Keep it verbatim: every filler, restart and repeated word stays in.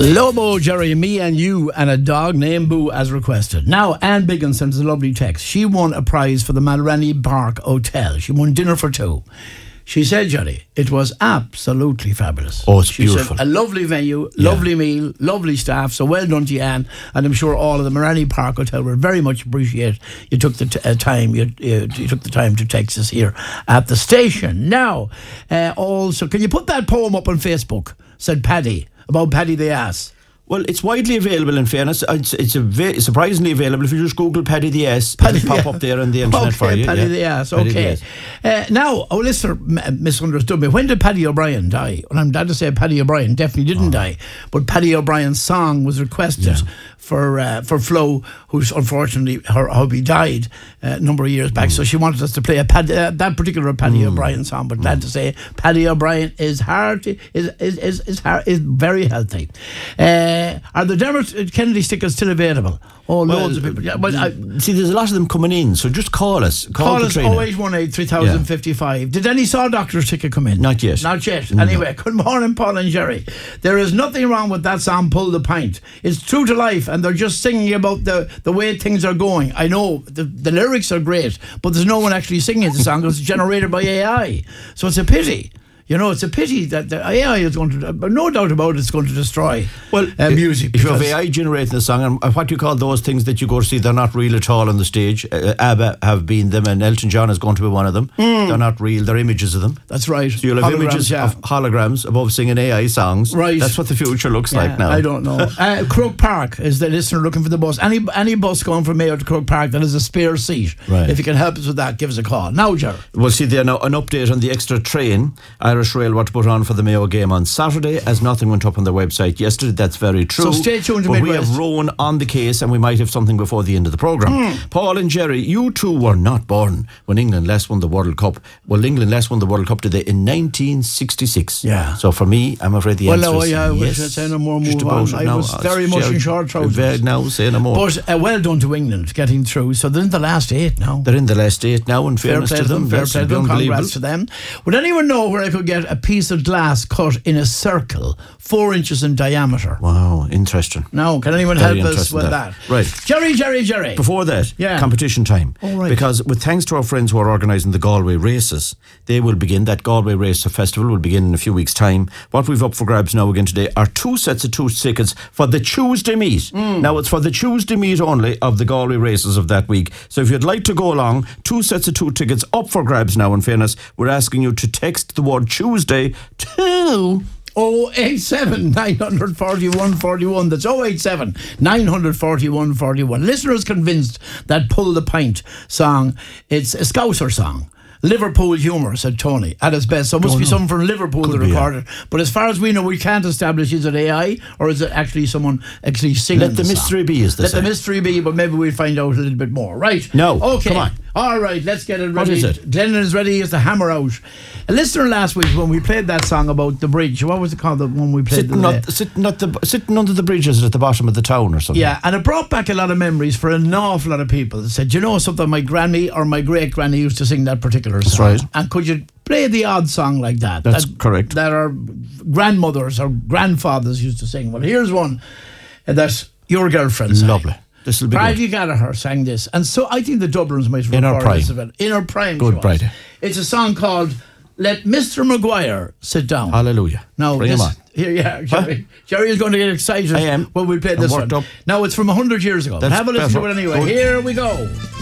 Lobo, Jerry, me and you and a dog named Boo as requested. Now, Anne Biggin sent us a lovely text. She won a prize for the Malrani Park Hotel. She won dinner for two. She said, Jerry, it was absolutely fabulous. Oh, it's she beautiful. Said, a lovely venue, Yeah. lovely meal, lovely staff. So well done to you, Anne. And I'm sure all of the Malrani Park Hotel will very much appreciate you took the t- uh, time. You, you, you took the time to text us here at the station. Now, uh, also, can you put that poem up on Facebook? Said Paddy about Paddy the Ass. Well, it's widely available, in fairness. It's, it's a ve- surprisingly available. If you just Google Paddy the Ass, Paddy, it'll pop yeah. up there on the internet okay, for you. Paddy yeah. the Ass, Paddy okay. the Ass. Uh, now, our listener m- misunderstood me. When did Paddy O'Brien die? Well, I'm glad to say Paddy O'Brien definitely didn't oh. die. But Paddy O'Brien's song was requested yeah. for uh, for Flo, who's unfortunately, her hubby died uh, a number of years back. Mm. So she wanted us to play a Paddy, uh, that particular Paddy mm. O'Brien song. But glad mm. to say Paddy O'Brien is hard, to, is, is, is, is, hard, is very healthy. Uh, are the Dermot Kennedy stickers still available? Oh, well, loads of people. Yeah, well, I, see, there's a lot of them coming in, so just call us. Call, call us Katrina. oh eight one eight, three thousand fifty-five. Yeah. Did any Saw Doctors ticket come in? Not yet. Not yet. No. Anyway, good morning, Paul and Jerry. There is nothing wrong with that song, Pull the Pint. It's true to life, and they're just singing about the, the way things are going. I know, the, the lyrics are great, but there's no one actually singing the song because it's generated by A I. So it's a pity. You know, it's a pity that the A I is going to, but no doubt about it, it's going to destroy well, uh, music. If you have A I generating the song, and what do you call those things that you go to see, they're not real at all on the stage. Uh, ABBA have been them, and Elton John is going to be one of them. Mm. They're not real, they're images of them. That's right. So you'll have holograms, images yeah. of holograms above singing A I songs. Right. That's what the future looks yeah, like now. I don't know. uh, Crook Park is the listener looking for the bus. Any any bus going from Mayo to Crook Park that has a spare seat. Right. If you can help us with that, give us a call. Now, Ger. We'll see there now an update on the extra train Irish Rail were to put on for the Mayo game on Saturday, as nothing went up on their website yesterday. That's very true. So stay tuned to But Midwest. we have Rowan on the case, and we might have something before the end of the programme. Mm. Paul and Jerry, you two were not born when England last won the World Cup. Well, England last won the World Cup today in nineteen sixty-six. Yeah. So for me, I'm afraid the well, answer no, is yeah, yes. I say no more, move on. I now, was very much in short trousers. Now, say no more. But uh, well done to England getting through. So they're in the last eight now. They're in the last eight now, in fair fairness play to them. Fair play to them. Congrats to them. Would anyone know where I could get a piece of glass cut in a circle, four inches in diameter? Wow, interesting. No, can anyone Very help us with that? that? Right. Jerry, Jerry, Jerry. Before that, yeah. competition time. Oh, right. Because with thanks to our friends who are organising the Galway races, they will begin, that Galway Race Festival will begin in a few weeks' time. What we've up for grabs now again today are two sets of two tickets for the Tuesday meet. Mm. Now, it's for the Tuesday meet only of the Galway races of that week. So if you'd like to go along, two sets of two tickets up for grabs now, in fairness. We're asking you to text the word Tuesday to oh eight seven, nine four one, four one. That's oh eight seven, nine four one, four one. Listeners convinced that Pull the Pint song, it's a Scouser song. Liverpool humour, said Tony, at his best. So it must oh, be no. someone from Liverpool Could that recorded. Yeah. But as far as we know, we can't establish, is it A I or is it actually someone actually singing Let the, the mystery be, is this? Let the mystery be, but maybe we'll find out a little bit more. Right. No. Okay. Come on. All right, let's get it ready. What is it? Glennon is ready as to hammer out. A listener last week when we played that song about the bridge, what was it called, the one we played? Sitting, not, sitting, not the, sitting under the bridges at the bottom of the town or something. Yeah, and it brought back a lot of memories for an awful lot of people that said, you know something, my granny or my great granny used to sing that particular song. That's right. And could you play the odd song like that? That's that, correct. That our grandmothers or grandfathers used to sing. Well, here's one that your girlfriend sang. Lovely. This will be Bradley good. Gallagher sang this, and so I think the Dublins might in our prime. This event. In our prime. Good, Bradley. It's a song called "Let Mister Maguire Sit Down." Hallelujah. Now, Bring this, him on. Here, yeah, Jerry, Jerry is going to get excited I am. when we play I'm this one. Up. Now, it's from a hundred years ago. That's Have a listen better. to it anyway. Good. Here we go.